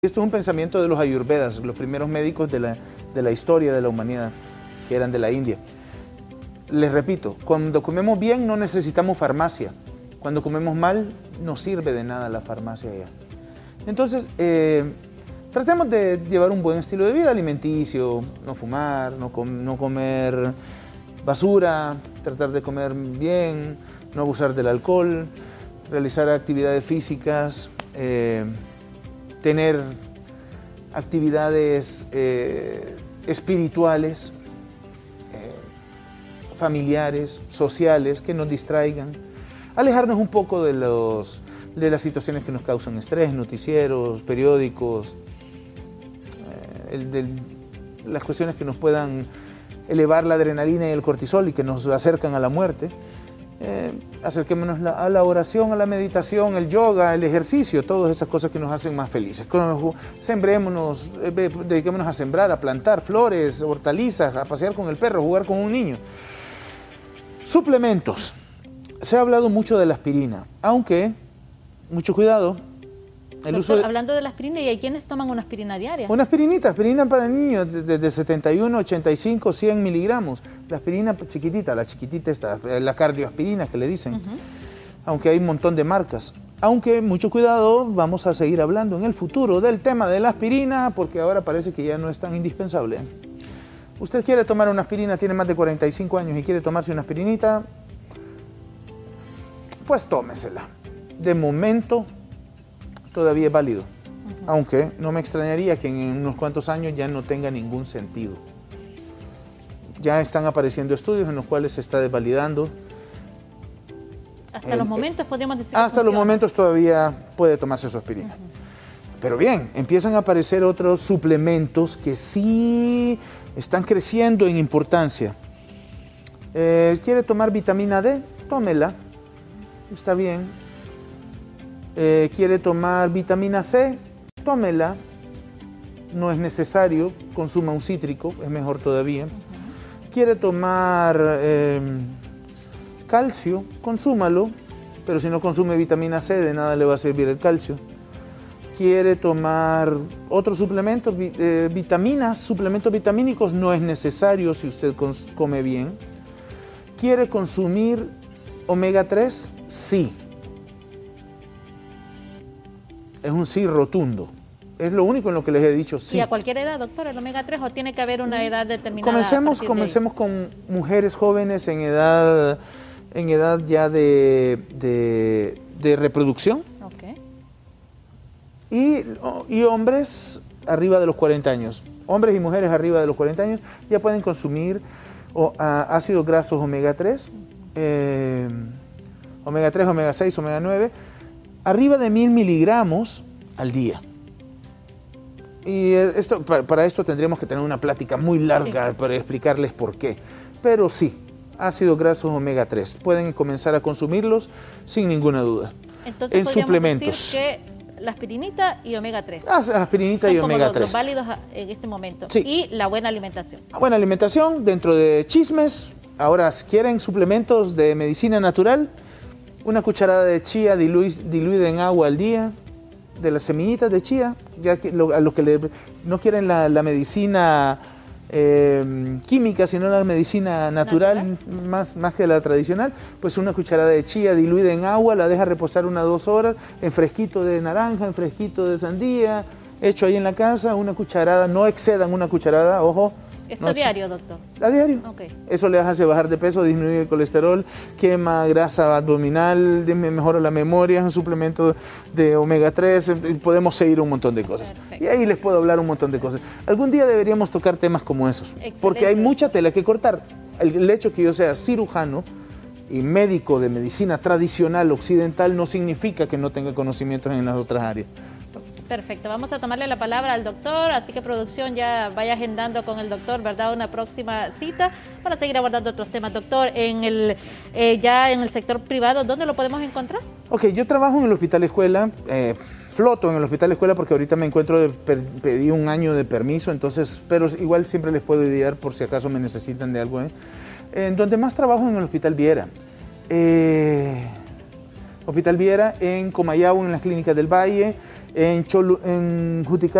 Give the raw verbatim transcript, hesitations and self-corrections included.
Esto es un pensamiento de los ayurvedas, los primeros médicos de la, de la historia de la humanidad, que eran de la India. Les repito, cuando comemos bien no necesitamos farmacia. Cuando comemos mal no sirve de nada la farmacia ya. Entonces, eh, tratemos de llevar un buen estilo de vida alimenticio, no fumar, no, com no comer basura, tratar de comer bien, no abusar del alcohol, realizar actividades físicas, eh, tener actividades eh, espirituales, eh, familiares, sociales, que nos distraigan, alejarnos un poco de, los, de las situaciones que nos causan estrés, noticieros, periódicos, eh, el, de, las cuestiones que nos puedan elevar la adrenalina y el cortisol y que nos acercan a la muerte. Eh, acerquémonos la, a la oración, a la meditación, el yoga, el ejercicio, todas esas cosas que nos hacen más felices. Sembrémonos, eh, dediquémonos a sembrar, a plantar flores, hortalizas, a pasear con el perro, a jugar con un niño. Suplementos. Se ha hablado mucho de la aspirina, aunque, mucho cuidado. El Doctor, uso de... hablando de la aspirina, ¿y hay quienes toman una aspirina diaria? Una aspirinita, aspirina para niños, desde de setenta y uno, ochenta y cinco, cien miligramos. La aspirina chiquitita, la chiquitita esta, la cardioaspirina que le dicen. Uh-huh. Aunque hay un montón de marcas. Aunque, mucho cuidado, vamos a seguir hablando en el futuro del tema de la aspirina, porque ahora parece que ya no es tan indispensable. Usted quiere tomar una aspirina, tiene más de cuarenta y cinco años y quiere tomarse una aspirinita, pues tómesela. De momento, todavía es válido, uh-huh. Aunque no me extrañaría que en unos cuantos años ya no tenga ningún sentido. Ya están apareciendo estudios en los cuales se está desvalidando. Hasta el, los momentos podríamos decir. Hasta funciona. Los momentos todavía puede tomarse su aspirina. Uh-huh. Pero bien, empiezan a aparecer otros suplementos que sí están creciendo en importancia. Eh, ¿Quiere tomar vitamina D? Tómela, está bien. Eh, quiere tomar vitamina C, tómela, no es necesario, consuma un cítrico, es mejor todavía. Uh-huh. Quiere tomar eh, calcio, consúmalo, pero si no consume vitamina C, de nada le va a servir el calcio. Quiere tomar otros suplementos, eh, vitaminas, suplementos vitamínicos, no es necesario si usted come bien. Quiere consumir omega tres, sí. Es un sí rotundo. Es lo único en lo que les he dicho sí. ¿Y a cualquier edad, doctor, el omega tres, o tiene que haber una edad determinada? Comencemos, comencemos con mujeres jóvenes en edad, en edad ya de, de, de reproducción. Okay. Y, y hombres arriba de los cuarenta años. Hombres y mujeres arriba de los cuarenta años ya pueden consumir o, a, ácidos grasos omega tres, eh, omega tres, omega seis, omega nueve, arriba de mil miligramos al día. Y esto, para esto tendríamos que tener una plática muy larga, sí, para explicarles por qué. Pero sí, ácidos grasos omega tres. Pueden comenzar a consumirlos sin ninguna duda. Entonces, en suplementos. Decir que la aspirinita y omega tres. Ah, la aspirinita son y omega como tres. Los válidos en este momento. Sí. Y la buena alimentación. La buena alimentación, dentro de chismes. Ahora, si quieren suplementos de medicina natural, una cucharada de chía dilu diluida en agua al día, de las semillitas de chía, ya que lo, a los que le, no quieren la, la medicina eh, química, sino la medicina natural, natural. Más, más que la tradicional, pues una cucharada de chía diluida en agua, la deja reposar unas dos horas, en fresquito de naranja, en fresquito de sandía, hecho ahí en la casa, una cucharada, no excedan una cucharada, ojo. ¿Esto no diario, doctor? A diario. Okay. Eso le hace bajar de peso, disminuir el colesterol, quema grasa abdominal, mejora la memoria, es un suplemento de omega tres, podemos seguir un montón de cosas. Perfecto. Y ahí les puedo hablar un montón de cosas. Algún día deberíamos tocar temas como esos, excelente, porque hay mucha tela que cortar. El, el hecho que yo sea cirujano y médico de medicina tradicional occidental no significa que no tenga conocimientos en las otras áreas. Perfecto, vamos a tomarle la palabra al doctor, así que producción ya vaya agendando con el doctor, ¿verdad? Una próxima cita para seguir abordando otros temas. Doctor, en el eh, ya en el sector privado, ¿dónde lo podemos encontrar? Ok, yo trabajo en el Hospital Escuela, eh, floto en el Hospital Escuela porque ahorita me encuentro, de, pedí un año de permiso, entonces, pero igual siempre les puedo idear por si acaso me necesitan de algo. ¿eh? En donde más trabajo en el Hospital Viera. Eh, Hospital Viera en Comayagua, en las Clínicas del Valle, En, Cholu, en Juticalpa